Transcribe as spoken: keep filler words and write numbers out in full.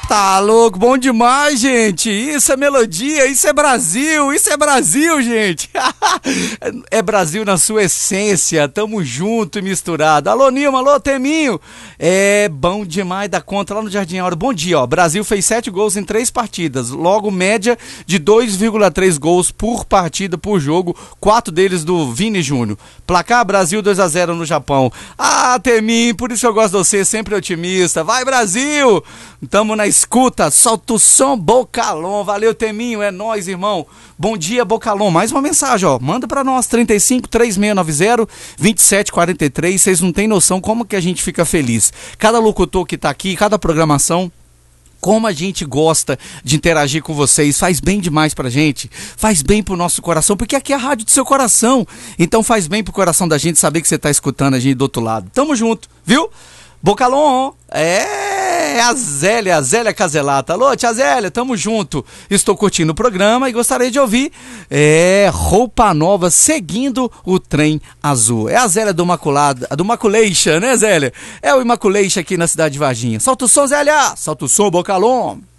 Tá louco, bom demais, gente. Isso é melodia, isso é Brasil, isso é Brasil, gente. É Brasil na sua essência, tamo junto e misturado. Alô, Nilma, alô, Teminho. É bom demais da conta lá no Jardim Áureo. Bom dia, ó. Brasil fez sete gols em três partidas, logo média de dois vírgula três gols por partida por jogo, quatro deles do Vini Júnior. Placar Brasil dois a zero no Japão. Ah, Teminho, por isso eu gosto de você, sempre otimista. Vai, Brasil! Tamo na escuta, solta o som, Bocalon. Valeu, Teminho, é nóis, irmão. Bom dia, Bocalon. Mais uma mensagem, ó. Manda pra nós, trinta e cinco, três seis nove zero, vinte e sete quarenta e três. Vocês não têm noção como que a gente fica feliz. Cada locutor que tá aqui, cada programação, como a gente gosta de interagir com vocês, faz bem demais pra gente, faz bem pro nosso coração, porque aqui é a rádio do seu coração, então faz bem pro coração da gente saber que você tá escutando a gente do outro lado. Tamo junto, viu? Bocalon, é a Zélia, a Zélia Caselata. Alô, tia Zélia, tamo junto. Estou curtindo o programa e gostaria de ouvir é, Roupa Nova seguindo o trem azul. É a Zélia do Imaculada, do Imaculation, né, Zélia? É o Imaculation aqui na cidade de Varginha. Solta o som, Zélia! Solta o som, Bocalon!